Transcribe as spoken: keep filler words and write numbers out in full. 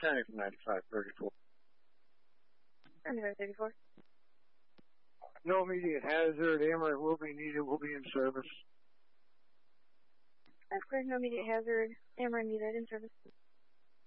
County from ninety-five thirty-four. ninety-five thirty-four. No immediate hazard. Amaret will be needed. Will be in service. That's correct. No immediate hazard. Amaret needed in service.